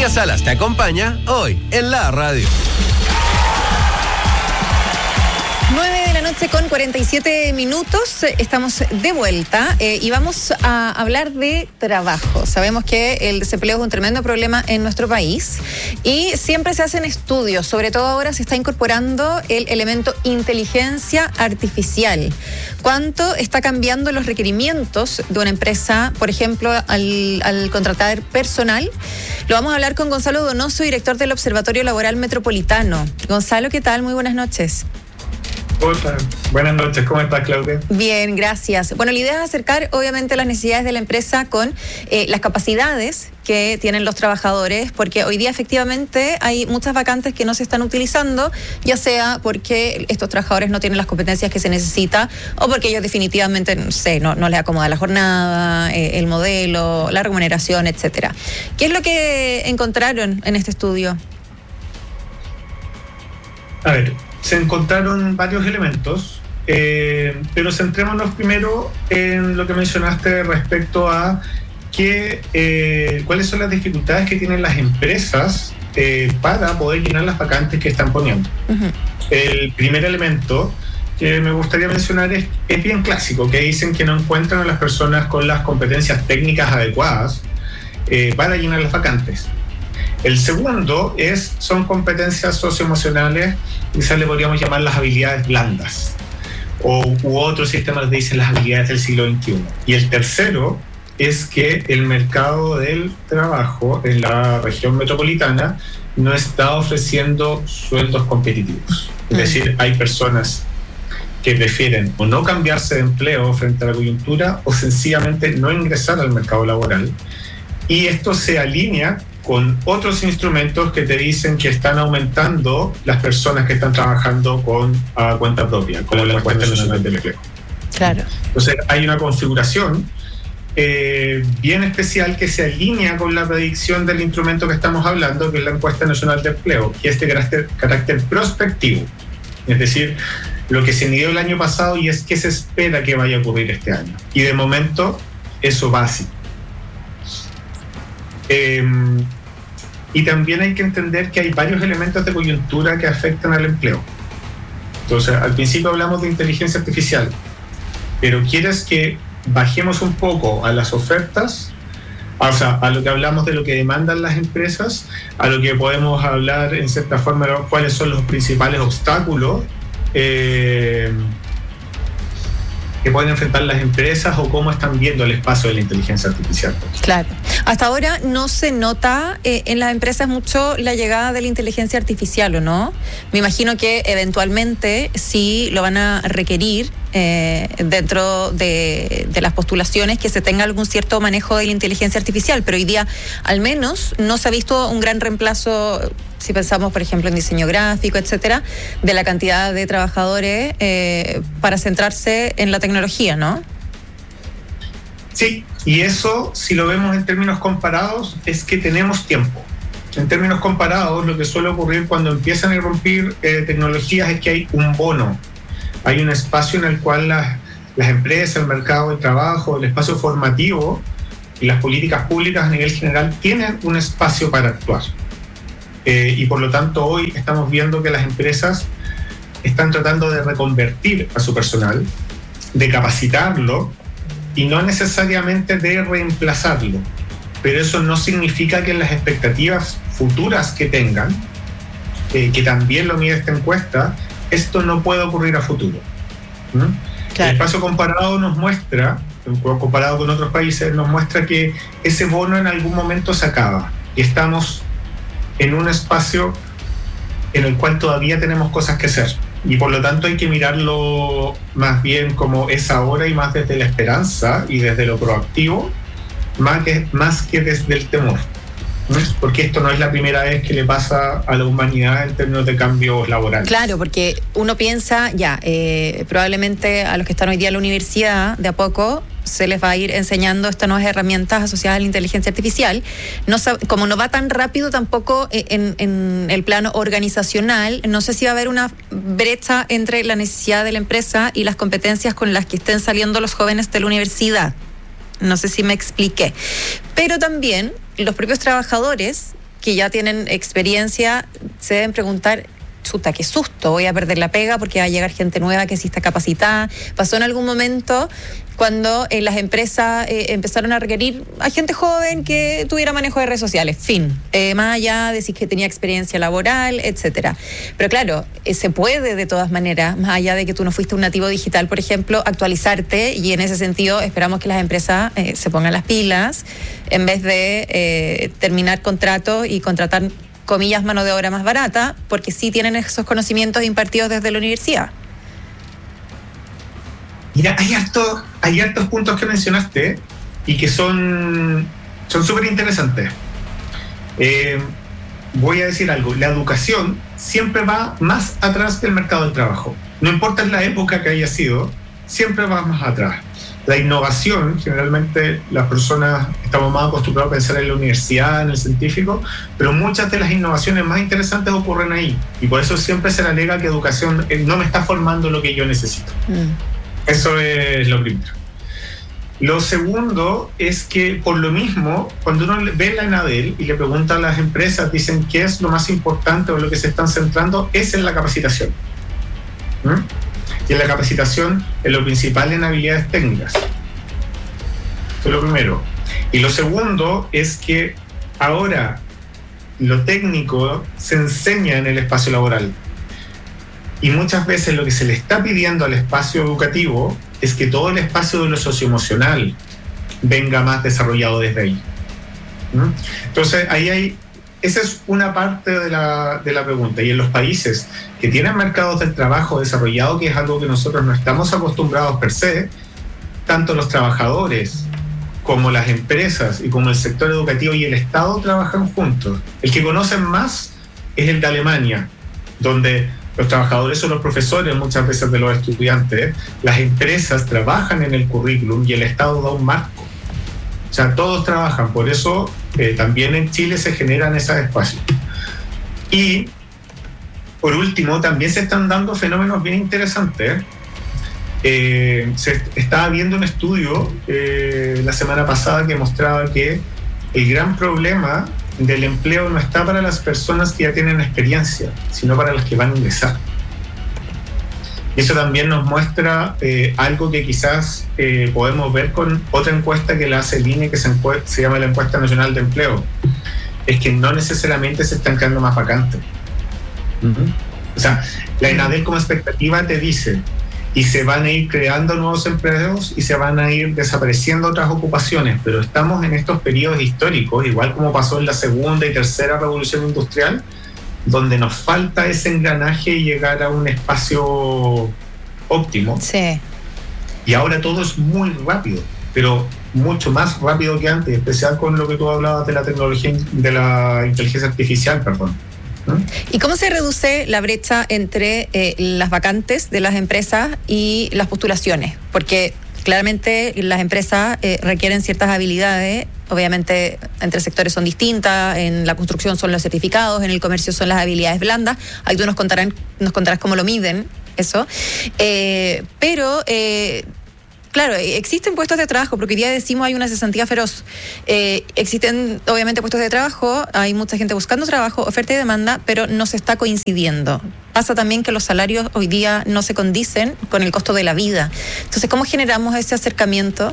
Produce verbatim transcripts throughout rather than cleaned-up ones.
Lucas Salas te acompaña hoy en la radio. nueve de la noche con cuarenta y siete minutos, estamos de vuelta eh, y vamos a hablar de trabajo. Sabemos que el desempleo es un tremendo problema en nuestro país y siempre se hacen estudios, sobre todo ahora se está incorporando el elemento inteligencia artificial. ¿Cuánto está cambiando los requerimientos de una empresa, por ejemplo, al, al contratar personal? Lo vamos a hablar con Gonzalo Donoso, director del Observatorio Laboral Metropolitano. Gonzalo, ¿qué tal? Muy buenas noches. Hola, buenas noches, ¿cómo estás, Claudia? Bien, gracias. Bueno, la idea es acercar obviamente las necesidades de la empresa con eh, las capacidades que tienen los trabajadores, porque hoy día efectivamente hay muchas vacantes que no se están utilizando, ya sea porque estos trabajadores no tienen las competencias que se necesita o porque ellos definitivamente, no sé, no, no les acomoda la jornada, eh, el modelo, la remuneración, etcétera. ¿Qué es lo que encontraron en este estudio? A ver, se encontraron varios elementos, eh, pero centrémonos primero en lo que mencionaste respecto a que, eh, cuáles son las dificultades que tienen las empresas eh, para poder llenar las vacantes que están poniendo. Uh-huh. El primer elemento que me gustaría mencionar es, es bien clásico, que dicen que no encuentran a las personas con las competencias técnicas adecuadas eh, para llenar las vacantes. El segundo es, son competencias socioemocionales, quizás le podríamos llamar las habilidades blandas, o, u otros sistemas dicen las habilidades del siglo veintiuno. Y el tercero es que el mercado del trabajo en la región metropolitana no está ofreciendo sueldos competitivos. Es decir, hay personas que prefieren o no cambiarse de empleo frente a la coyuntura o sencillamente no ingresar al mercado laboral. Y esto se alinea con otros instrumentos que te dicen que están aumentando las personas que están trabajando con uh, cuenta propia, como la Encuesta Nacional del Empleo. Claro. Entonces hay una configuración eh, bien especial que se alinea con la predicción del instrumento que estamos hablando, que es la Encuesta Nacional de Empleo, que es de carácter, carácter prospectivo. Es decir, lo que se midió el año pasado y es qué se espera que vaya a ocurrir este año. Y de momento eso va así. Eh, y también hay que entender que hay varios elementos de coyuntura que afectan al empleo. Entonces, al principio hablamos de inteligencia artificial, pero ¿quieres que bajemos un poco a las ofertas? O sea, a lo que hablamos de lo que demandan las empresas, a lo que podemos hablar en cierta forma de cuáles son los principales obstáculos eh, que pueden enfrentar las empresas o cómo están viendo el espacio de la inteligencia artificial. Claro. Hasta ahora no se nota eh, en las empresas mucho la llegada de la inteligencia artificial, ¿o no? Me imagino que eventualmente sí lo van a requerir eh, dentro de, de las postulaciones, que se tenga algún cierto manejo de la inteligencia artificial, pero hoy día al menos no se ha visto un gran reemplazo, si pensamos por ejemplo en diseño gráfico, etcétera, de la cantidad de trabajadores eh, para centrarse en la tecnología, ¿no? Sí, y eso, si lo vemos en términos comparados, es que tenemos tiempo. En términos comparados, lo que suele ocurrir cuando empiezan a irrumpir eh, tecnologías es que hay un bono, hay un espacio en el cual las, las empresas, el mercado de trabajo, el espacio formativo y las políticas públicas a nivel general tienen un espacio para actuar. Eh, y por lo tanto hoy estamos viendo que las empresas están tratando de reconvertir a su personal, de capacitarlo y no necesariamente de reemplazarlo. Pero eso no significa que las expectativas futuras que tengan, eh, que también lo mide esta encuesta, esto no puede ocurrir a futuro. ¿Mm? Claro. El espacio comparado nos muestra, comparado con otros países, nos muestra que ese bono en algún momento se acaba y estamos en un espacio en el cual todavía tenemos cosas que hacer y por lo tanto hay que mirarlo más bien como es ahora y más desde la esperanza y desde lo proactivo, más que, más que desde el temor, ¿no? Porque esto no es la primera vez que le pasa a la humanidad en términos de cambios laborales. Claro, porque uno piensa, ya, eh, probablemente a los que están hoy día en la universidad, de a poco se les va a ir enseñando estas nuevas herramientas asociadas a la inteligencia artificial. No, como no va tan rápido tampoco en, en el plano organizacional, no sé si va a haber una brecha entre la necesidad de la empresa y las competencias con las que estén saliendo los jóvenes de la universidad. No sé si me expliqué. Pero también los propios trabajadores que ya tienen experiencia se deben preguntar, chuta, qué susto, voy a perder la pega porque va a llegar gente nueva que sí está capacitada. Pasó en algún momento cuando eh, las empresas eh, empezaron a requerir a gente joven que tuviera manejo de redes sociales, fin, eh, más allá de si que tenía experiencia laboral, etcétera. Pero claro, eh, se puede de todas maneras, más allá de que tú no fuiste un nativo digital, por ejemplo, actualizarte, y en ese sentido esperamos que las empresas eh, se pongan las pilas en vez de eh, terminar contratos y contratar, comillas, mano de obra más barata, porque sí tienen esos conocimientos impartidos desde la universidad. Mira, hay hartos, hay hartos puntos que mencionaste y que son son súper interesantes. Eh, voy a decir algo, la educación siempre va más atrás del mercado del trabajo. No importa en la época que haya sido, siempre va más atrás. La innovación, generalmente las personas estamos más acostumbrados a pensar en la universidad, en el científico, pero muchas de las innovaciones más interesantes ocurren ahí. Y por eso siempre se le alega que educación no me está formando lo que yo necesito. Mm. Eso es lo primero. Lo segundo es que, por lo mismo, cuando uno ve la ENADEL y le pregunta a las empresas, dicen qué es lo más importante o lo que se están centrando, es en la capacitación. ¿Mm? Y en la capacitación es lo principal en habilidades técnicas. Eso es lo primero. Y lo segundo es que ahora lo técnico se enseña en el espacio laboral. Y muchas veces lo que se le está pidiendo al espacio educativo es que todo el espacio de lo socioemocional venga más desarrollado desde ahí. ¿Mm? Entonces, ahí hay... Esa es una parte de la, de la pregunta. Y en los países que tienen mercados del trabajo desarrollados, que es algo que nosotros no estamos acostumbrados per se, tanto los trabajadores como las empresas y como el sector educativo y el Estado trabajan juntos. El que conocen más es el de Alemania, donde los trabajadores son los profesores muchas veces de los estudiantes, las empresas trabajan en el currículum y el Estado da un marco. O sea, todos trabajan, por eso eh, también en Chile se generan esos espacios. Y, por último, también se están dando fenómenos bien interesantes. Eh, se estaba viendo un estudio eh, la semana pasada que mostraba que el gran problema del empleo no está para las personas que ya tienen experiencia, sino para las que van a ingresar. Y eso también nos muestra eh, algo que quizás eh, podemos ver con otra encuesta que la hace el I N E, que se, encue- se llama la Encuesta Nacional de Empleo. Es que no necesariamente se están creando más vacantes. Uh-huh. O sea, la ENADEL como expectativa te dice, y se van a ir creando nuevos empleos y se van a ir desapareciendo otras ocupaciones, pero estamos en estos periodos históricos, igual como pasó en la segunda y tercera revolución industrial, donde nos falta ese engranaje y llegar a un espacio óptimo. Sí. Y ahora todo es muy rápido, pero mucho más rápido que antes, especial con lo que tú hablabas de la tecnología, de la inteligencia artificial, perdón. ¿Mm? ¿Y cómo se reduce la brecha entre eh, las vacantes de las empresas y las postulaciones? Porque claramente las empresas eh, requieren ciertas habilidades. Obviamente entre sectores son distintas, en la construcción son los certificados, en el comercio son las habilidades blandas. Ahí tú nos contarán, nos contarás cómo lo miden eso. Eh, pero eh, claro, existen puestos de trabajo, porque hoy día decimos hay una cesantía feroz. Eh, existen obviamente puestos de trabajo, hay mucha gente buscando trabajo, oferta y demanda, pero no se está coincidiendo. Pasa también que los salarios hoy día no se condicen con el costo de la vida. Entonces, ¿cómo generamos ese acercamiento?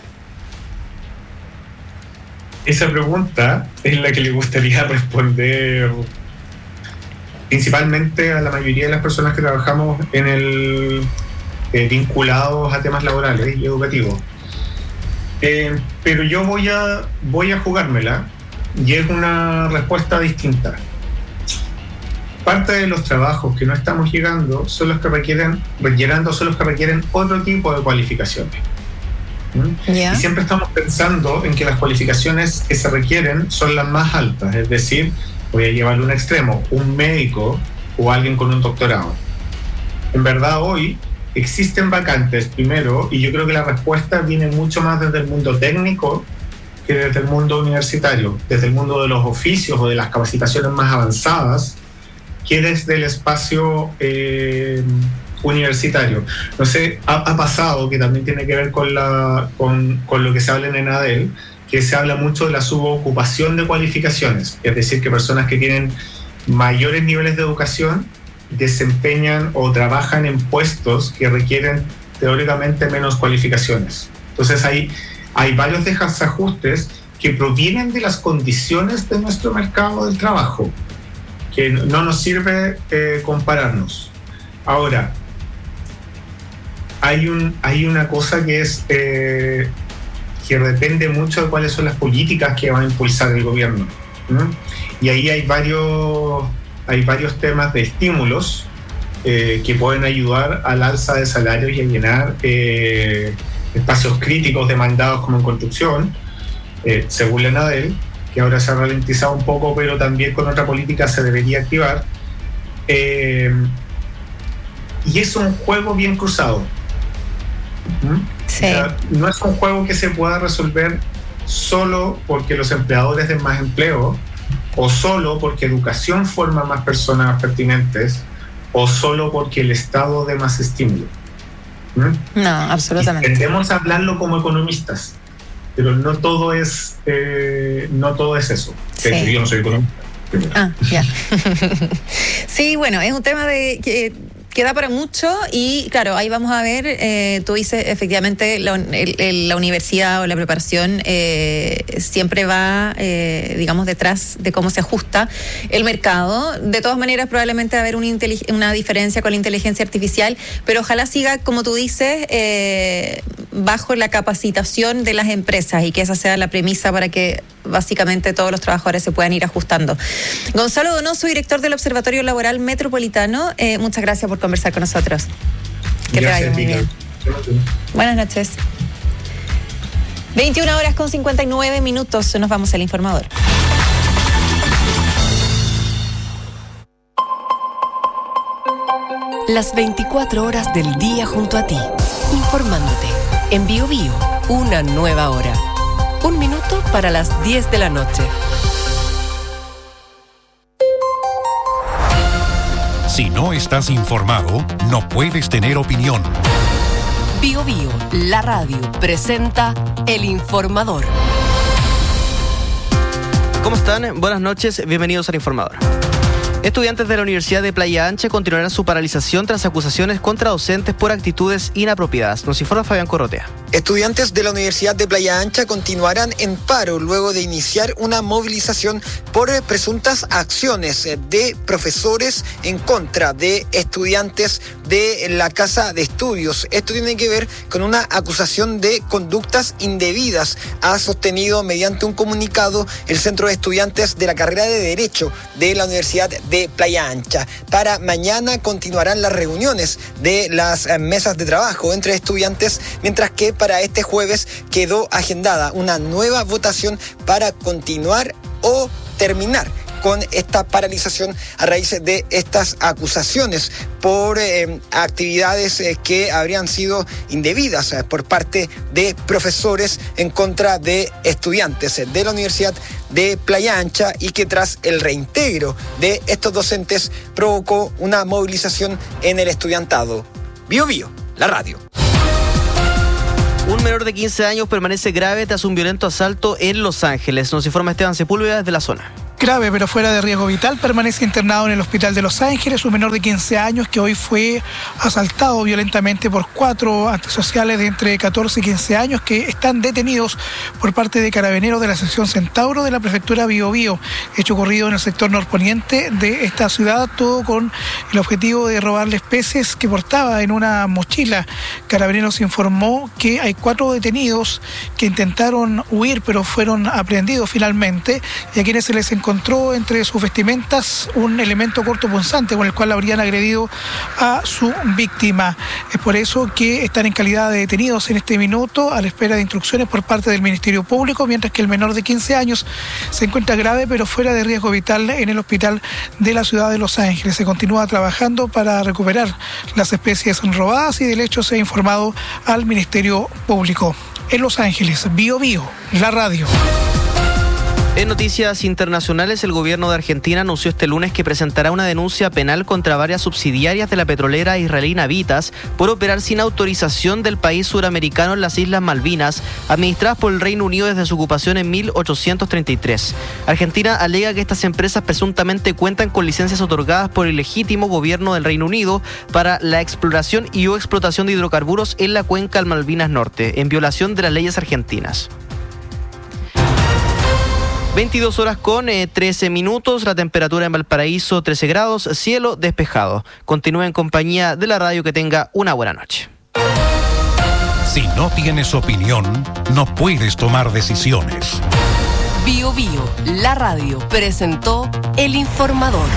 Esa pregunta es la que le gustaría responder principalmente a la mayoría de las personas que trabajamos en el eh, vinculados a temas laborales y educativos. Eh, pero yo voy a, voy a jugármela y es una respuesta distinta. Parte de los trabajos que no estamos llegando son los que requieren, llegando son los que requieren otro tipo de cualificaciones. Yeah. Y siempre estamos pensando en que las cualificaciones que se requieren son las más altas, es decir, voy a llevarlo a un extremo, un médico o alguien con un doctorado. En verdad hoy existen vacantes primero, y yo creo que la respuesta viene mucho más desde el mundo técnico que desde el mundo universitario, desde el mundo de los oficios o de las capacitaciones más avanzadas, que desde el espacio eh, universitario. No sé, ha, ha pasado, que también tiene que ver con, la, con, con lo que se habla en ENADEL, que se habla mucho de la subocupación de cualificaciones, es decir, que personas que tienen mayores niveles de educación desempeñan o trabajan en puestos que requieren teóricamente menos cualificaciones. Entonces hay, hay varios desajustes que provienen de las condiciones de nuestro mercado del trabajo, que no nos sirve eh, compararnos. Ahora, hay, un, hay una cosa que es eh, que depende mucho de cuáles son las políticas que va a impulsar el gobierno, ¿no? Y ahí hay varios, hay varios temas de estímulos eh, que pueden ayudar al alza de salarios y a llenar eh, espacios críticos demandados como en construcción, eh, según la ANADEL, que ahora se ha ralentizado un poco, pero también con otra política se debería activar. Eh, y es un juego bien cruzado. ¿Mm? Sí. O sea, no es un juego que se pueda resolver solo porque los empleadores den más empleo, o solo porque educación forma más personas pertinentes, o solo porque el Estado dé más estímulo. ¿Mm? No, absolutamente. Y tendemos a hablarlo como economistas, pero no todo es eh, no todo es eso. Sí. De hecho, yo no soy economista. Ah, ya. Sí, bueno, es un tema de que que da para mucho y claro, ahí vamos a ver, eh, tú dices efectivamente la, el, el, la universidad o la preparación eh, siempre va, eh, digamos, detrás de cómo se ajusta el mercado. De todas maneras, probablemente va a haber una, una diferencia con la inteligencia artificial, pero ojalá siga, como tú dices, eh, bajo la capacitación de las empresas y que esa sea la premisa para que básicamente todos los trabajadores se puedan ir ajustando. Gonzalo Donoso, director del Observatorio Laboral Metropolitano, eh, muchas gracias por conversar con nosotros. Que te vaya muy bien. Buenas noches. veintiuna horas con cincuenta y nueve minutos, nos vamos al informador. Las veinticuatro horas del día junto a ti, informándote. En Bio Bio, una nueva hora. Un minuto para las diez de la noche. Si no estás informado, no puedes tener opinión. Bio Bio, la radio, presenta El Informador. ¿Cómo están? Buenas noches, bienvenidos al Informador. Estudiantes de la Universidad de Playa Ancha continuarán su paralización tras acusaciones contra docentes por actitudes inapropiadas. Nos informa Fabián Corrotea. Estudiantes de la Universidad de Playa Ancha continuarán en paro luego de iniciar una movilización por presuntas acciones de profesores en contra de estudiantes de la Casa de Estudios. Esto tiene que ver con una acusación de conductas indebidas. Ha sostenido mediante un comunicado el Centro de Estudiantes de la carrera de Derecho de la Universidad de Playa Ancha. Para mañana continuarán las reuniones de las mesas de trabajo entre estudiantes, mientras que para este jueves quedó agendada una nueva votación para continuar o terminar con esta paralización a raíz de estas acusaciones por eh, actividades eh, que habrían sido indebidas eh, por parte de profesores en contra de estudiantes eh, de la Universidad de Playa Ancha, y que tras el reintegro de estos docentes provocó una movilización en el estudiantado. Bio Bio, la radio. Un menor de quince años permanece grave tras un violento asalto en Los Ángeles. Nos informa Esteban Sepúlveda desde la zona. Grave, pero fuera de riesgo vital, permanece internado en el hospital de Los Ángeles un menor de quince años que hoy fue asaltado violentamente por cuatro antisociales de entre catorce y quince años que están detenidos por parte de carabineros de la sección Centauro de la prefectura Bio Bio. Hecho ocurrido en el sector norponiente de esta ciudad, todo con el objetivo de robarle especies que portaba en una mochila. Carabineros informó que hay cuatro detenidos que intentaron huir, pero fueron aprehendidos finalmente, y a quienes se les encontró encontró entre sus vestimentas un elemento cortopunzante con el cual habrían agredido a su víctima. Es por eso que están en calidad de detenidos en este minuto a la espera de instrucciones por parte del Ministerio Público, mientras que el menor de quince años se encuentra grave pero fuera de riesgo vital en el hospital de la ciudad de Los Ángeles. Se continúa trabajando para recuperar las especies robadas y del hecho se ha informado al Ministerio Público. En Los Ángeles, Bio Bio, la radio. En noticias internacionales, el gobierno de Argentina anunció este lunes que presentará una denuncia penal contra varias subsidiarias de la petrolera israelí Navitas por operar sin autorización del país suramericano en las Islas Malvinas, administradas por el Reino Unido desde su ocupación en mil ochocientos treinta y tres. Argentina alega que estas empresas presuntamente cuentan con licencias otorgadas por el legítimo gobierno del Reino Unido para la exploración y o explotación de hidrocarburos en la cuenca del Malvinas Norte, en violación de las leyes argentinas. veintidós horas con eh, trece minutos, la temperatura en Valparaíso trece grados, cielo despejado. Continúe en compañía de la radio, que tenga una buena noche. Si no tienes opinión, no puedes tomar decisiones. Bio Bio, la radio, presentó El Informador.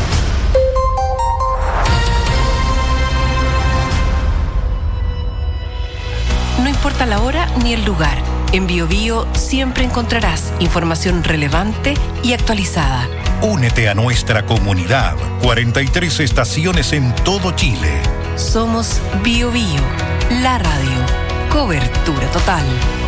No importa la hora ni el lugar. En Bio Bio siempre encontrarás información relevante y actualizada. Únete a nuestra comunidad. cuarenta y tres estaciones en todo Chile. Somos Bio Bio, la radio. Cobertura total.